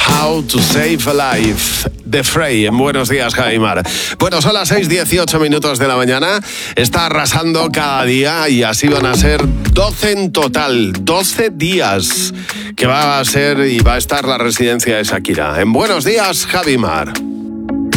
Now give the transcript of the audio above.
How to Save a Life, The Fray, en Buenos Días, Javimar. Bueno, son las 6:18 de la mañana, está arrasando cada día y así van a ser 12 en total, 12 días que va a ser y va a estar la residencia de Shakira. En Buenos Días, Javimar.